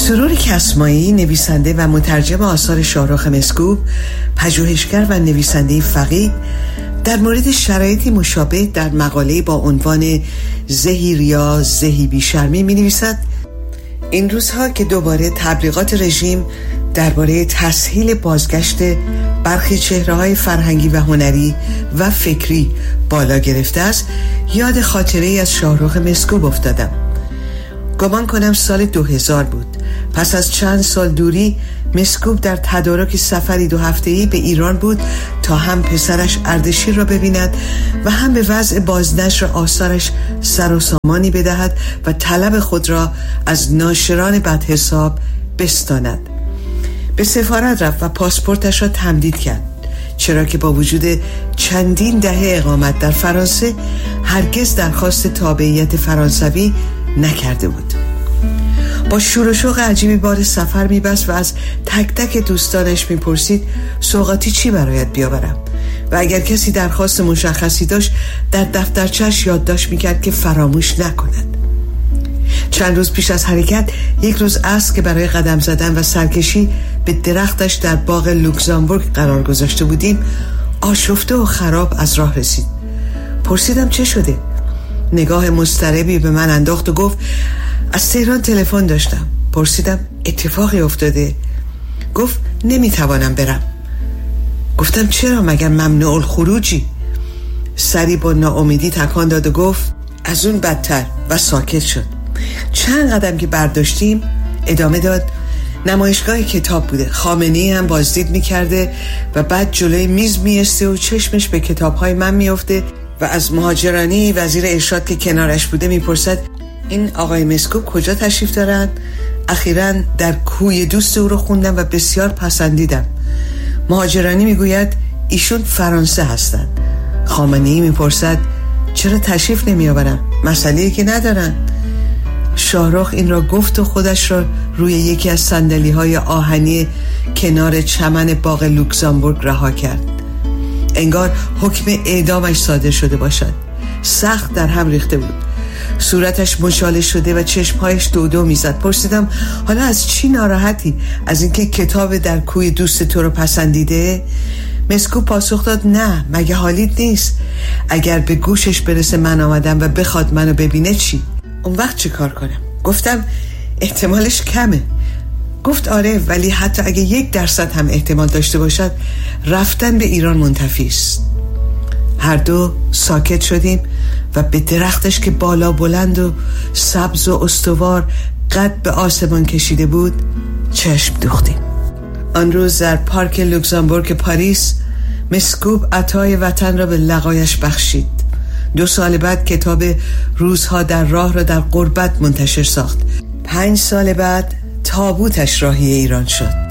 سرور کسمایی، نویسنده و مترجم آثار شاهرخ مسکوب، پژوهشگر و نویسنده فقید، در مورد شرایطی مشابه در مقاله با عنوان زهی ریا زهی بیشرمی می نویسد: این روزها که دوباره تبلیغات رژیم درباره تسهیل بازگشت برخی چهره‌های فرهنگی و هنری و فکری بالا گرفته است، یاد خاطره‌ای از شاهرخ مسکوب افتادم. گمان کنم سال 2000 بود. پس از چند سال دوری، مسکوب در تدارک سفری 2 هفته‌ای به ایران بود تا هم پسرش اردشیر را ببیند و هم به وضع بازنشر آثارش سر و سامانی بدهد و طلب خود را از ناشران بدحساب بستاند. به سفارت رفت و پاسپورتش را تمدید کرد، چرا که با وجود چندین دهه اقامت در فرانسه هرگز درخواست تابعیت فرانسوی نکرده بود. با شور و شوق عجیبی بار سفر می‌بست و از تک تک دوستانش می‌پرسید سوغاتی چی برایت بیاورم، و اگر کسی درخواست مشخصی داشت در دفترچه‌اش یادداشت می‌کرد که فراموش نکند. چند روز پیش از حرکت، یک روز عصر که برای قدم زدن و سرکشی به درختش در باغ لوکزامبورگ قرار گذاشته بودیم، آشفته و خراب از راه رسید. پرسیدم چه شده؟ نگاه مضطربی به من انداخت و گفت از تهران تلفن داشتم. پرسیدم اتفاقی افتاده؟ گفت نمیتوانم برم. گفتم چرا، مگر ممنوع الخروجی؟ سری با ناامیدی تکان داد و گفت از اون بدتر، و ساکت شد. چند قدم که برداشتیم ادامه داد نمایشگاه کتاب بوده. خامنه‌ای هم بازدید میکرده و بعد جلوی میز میسته و چشمش به کتابهای من میفته و از مهاجرانی وزیر ارشاد که کنارش بوده میپرسد این آقای مسکوب کجا تشریف دارن؟ اخیراً در کوی دوست او رو خوندم و بسیار پسندیدم. مهاجرانی میگوید ایشون فرانسه هستند. خامنه‌ای میپرسد چرا تشریف نمیآورن؟ مسئله‌ای که ندارن. شاهرخ این را گفت و خودش را روی یکی از صندلی‌های آهنی کنار چمن باغ لوکزامبورگ رها کرد. انگار حکم اعدامش صادر شده باشد. سخت در هم ریخته بود. صورتش مشاله شده و چشمهایش دو میزد. پرسیدم حالا از چی ناراحتی؟ از اینکه کتاب در کوی دوست تو رو پسندیده؟ مسکوب پاسخ داد نه، مگه حالیت نیست؟ اگر به گوشش برسه من آمدم و بخواد منو ببینه چی؟ اون وقت چی کار کنم؟ گفتم احتمالش کمه. گفت آره، ولی حتی اگه 1% هم احتمال داشته باشد رفتن به ایران منتفی است. هر دو ساکت شدیم و به درختش که بالا بلند و سبز و استوار قد به آسمان کشیده بود چشم دوختیم. آن روز در پارک لوکزامبورگ پاریس مسکوب عطای وطن را به لقایش بخشید. 2 سال بعد کتاب روزها در راه را در غربت منتشر ساخت. 5 سال بعد تابوتش راهی ایران شد.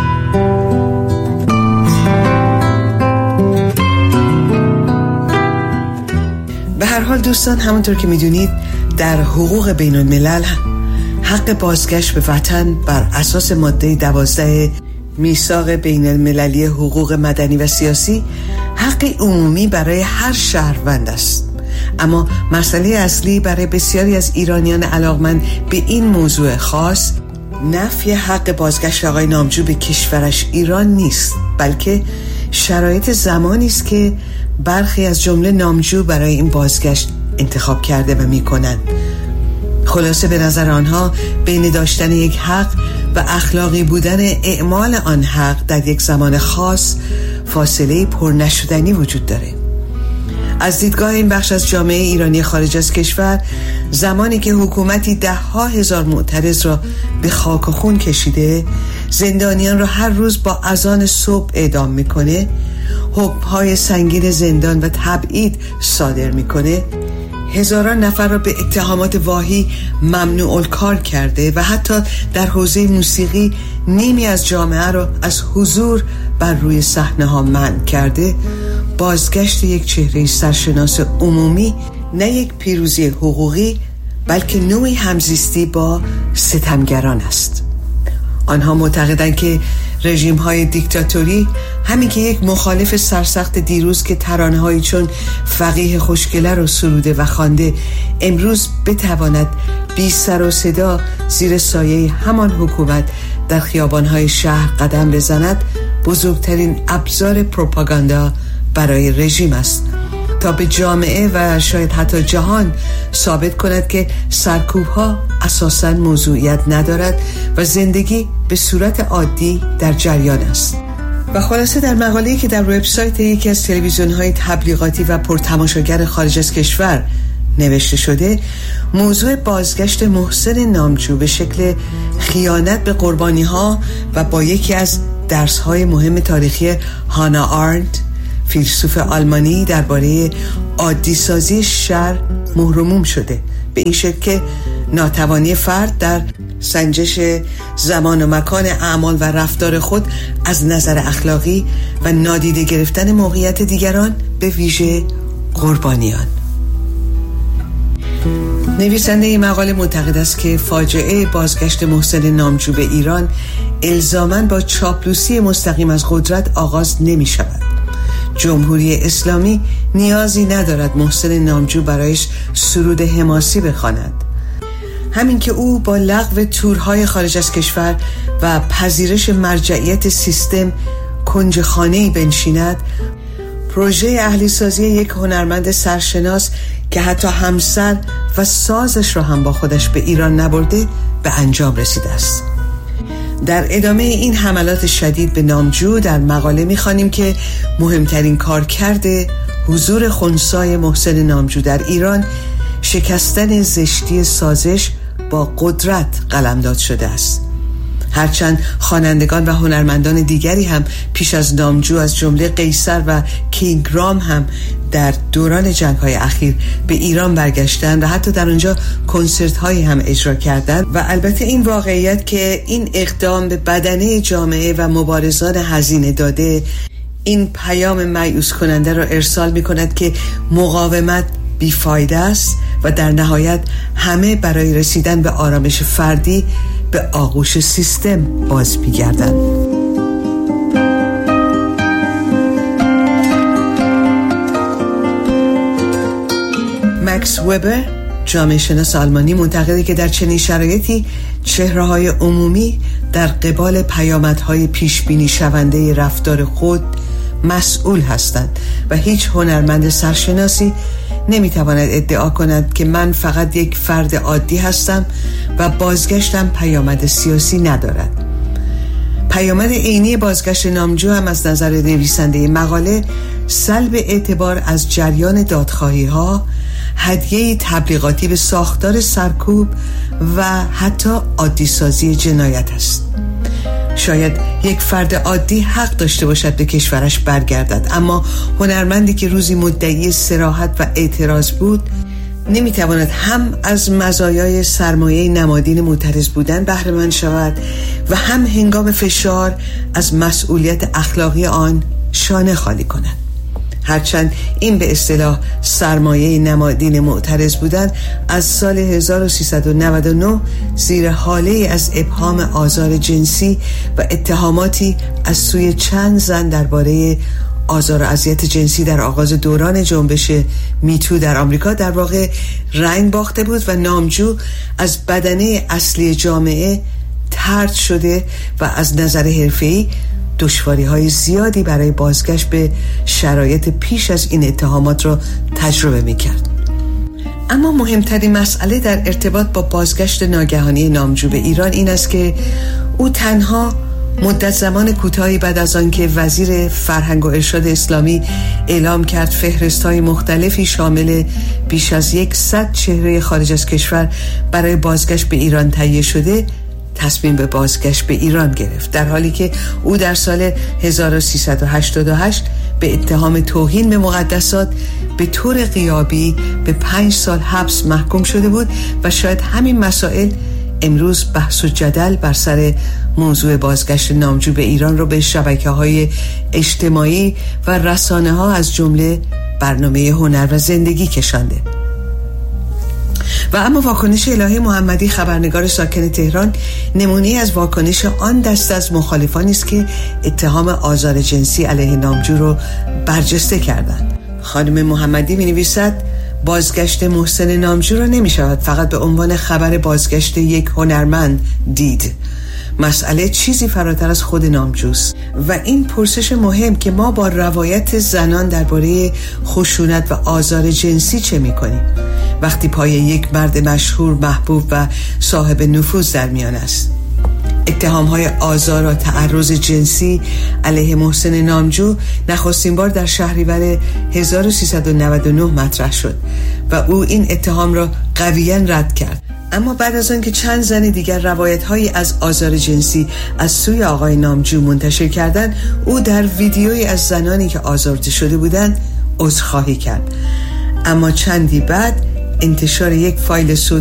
به هر حال دوستان، همونطور که میدونید در حقوق بین الملل حق بازگشت به وطن بر اساس ماده 12 میثاق بین المللی حقوق مدنی و سیاسی حق عمومی برای هر شهروند است. اما مسئله اصلی برای بسیاری از ایرانیان علاقمند به این موضوع خاص نفی حق بازگشت آقای نامجو به کشورش ایران نیست، بلکه شرایط زمانی است که برخی از جمله نامجو برای این بازگشت انتخاب کرده و میکنند. خلاصه به نظر آنها بین داشتن یک حق و اخلاقی بودن اعمال آن حق در یک زمان خاص فاصله پرنشدنی وجود داره. از دیدگاه این بخش از جامعه ایرانی خارج از کشور، زمانی که حکومتی 10,000 معترض را به خاک و خون کشیده، زندانیان را هر روز با اذان صبح اعدام میکنه، حکم‌های سنگین زندان و تبعید صادر میکنه، هزاران نفر را به اتهامات واهی ممنوع الکار کرده و حتی در حوزه موسیقی نیمی از جامعه را از حضور بر روی صحنه‌ها منع کرده، بازگشت یک چهره سرشناس عمومی نه یک پیروزی حقوقی بلکه نوعی همزیستی با ستمگران است. آنها معتقدند که رژیم‌های دیکتاتوری، همین که یک مخالف سرسخت دیروز که ترانه‌هایی چون فقیه خوشگله رو سروده و خوانده امروز بتواند بی سر و صدا زیر سایه همان حکومت در خیابان‌های شهر قدم بزند، بزرگترین ابزار پروپاگاندا برای رژیم است تا به جامعه و شاید حتی جهان ثابت کند که سرکوب‌ها اساساً موضوعیت ندارد و زندگی به صورت عادی در جریان است. و خلاصه در مقاله‌ای که در وبسایت یکی از تلویزیون‌های تبلیغاتی و پرتماشاگر خارج از کشور نوشته شده، موضوع بازگشت محسن نامجو به شکل خیانت به قربانی‌ها و با یکی از درس‌های مهم تاریخی هانا آرنت، فیلسوف آلمانی، درباره عادی سازی شر مهرموم شده، به این شکل که ناتوانی فرد در سنجش زمان و مکان اعمال و رفتار خود از نظر اخلاقی و نادیده گرفتن موقعیت دیگران، به ویژه قربانیان. نویسنده این مقاله معتقد است که فاجعه بازگشت محسن نامجو به ایران الزاماً با چاپلوسی مستقیم از قدرت آغاز نمی شود. جمهوری اسلامی نیازی ندارد محسن نامجو برایش سرود حماسی بخواند. همین که او با لغو تورهای خارج از کشور و پذیرش مرجعیت سیستم کنج خانه‌ای بنشیند، پروژه اهلی سازی یک هنرمند سرشناس که حتی همسر و سازش را هم با خودش به ایران نبرده به انجام رسیده است. در ادامه این حملات شدید به نامجو در مقاله می‌خوانیم که مهمترین کارکرد حضور خنثی محسن نامجو در ایران شکستن زشتی سازش با قدرت قلمداد شده است. هرچند خوانندگان و هنرمندان دیگری هم پیش از نامجو از جمله قیصر و کینگ رام هم در دوران جنگ‌های اخیر به ایران برگشتند و حتی در آنجا کنسرت‌هایی هم اجرا کردند و البته این واقعیت که این اقدام به بدنه جامعه و مبارزان هزینه داده این پیام مایوس کننده را ارسال می‌کند که مقاومت بیفایده است و در نهایت همه برای رسیدن به آرامش فردی به آغوش سیستم باز می‌گردند. مکس وبر، جامعه شناس آلمانی، معتقده که در چنین شرایطی چهره‌های عمومی در قبال پیامدهای پیشبینی شونده رفتار خود مسئول هستند و هیچ هنرمند سرشناسی نمیتواند ادعا کند که من فقط یک فرد عادی هستم و بازگشتم پیامد سیاسی ندارد. پیامد عینی بازگشت نامجو هم از نظر نویسنده مقاله سلب اعتبار از جریان دادخواهی‌ها، هدیه تبلیغاتی به ساختار سرکوب و حتی عادی سازی جنایت است. شاید یک فرد عادی حق داشته باشد به کشورش برگردد، اما هنرمندی که روزی مدعی صراحت و اعتراض بود نمیتواند هم از مزایای سرمایه نمادین معترض بودن بهره مند شود و هم هنگام فشار از مسئولیت اخلاقی آن شانه خالی کند. هرچند این به اصطلاح سرمایه نمادین معترض بودن از سال 1399 زیر حاله از ابهام آزار جنسی و اتهاماتی از سوی چند زن درباره آزار و اذیت جنسی در آغاز دوران جنبش میتو در آمریکا در واقع رنگ باخته بود و نامجو از بدنه اصلی جامعه طرد شده و از نظر حرفه‌ای دشواری‌های زیادی برای بازگشت به شرایط پیش از این اتهامات را تجربه می‌کرد. اما مهمترین مسئله در ارتباط با بازگشت ناگهانی نامجو به ایران این است که او تنها مدت زمان کوتاهی بعد از آنکه وزیر فرهنگ و ارشاد اسلامی اعلام کرد فهرست‌های مختلفی شامل بیش از 100 چهره خارج از کشور برای بازگشت به ایران تهیه شده، تصمیم به بازگشت به ایران گرفت، در حالی که او در سال 1388 به اتهام توهین به مقدسات به طور غیابی به 5 سال حبس محکوم شده بود و شاید همین مسائل امروز بحث و جدل بر سر موضوع بازگشت نامجو به ایران رو به شبکه‌های اجتماعی و رسانه‌ها از جمله برنامه هنر و زندگی کشانده. و اما واکنش الهه محمدی، خبرنگار ساکن تهران، نمونه از واکنش آن دست از مخالفانی است که اتهام آزار جنسی علیه نامجو رو برجسته کردند. خانم محمدی می‌نویسد بازگشت محسن نامجو را نمی‌شود فقط به عنوان خبر بازگشت یک هنرمند دید. مسئله چیزی فراتر از خود نامجوست و این پرسش مهم که ما با روایت زنان درباره خشونت و آزار جنسی چه می‌کنیم وقتی پای یک مرد مشهور، محبوب و صاحب نفوذ در میان است. اتهام‌های آزار و تعرض جنسی علیه محسن نامجو نخستین بار در شهریور 1399 مطرح شد و او این اتهام را قویاً رد کرد. اما بعد از آن که چند زن دیگر روایت‌هایی از آزار جنسی از سوی آقای نامجو منتشر کردند، او در ویدیویی از زنانی که آزارده شده بودند عذرخواهی کرد. اما چندی بعد انتشار یک فایل صوتی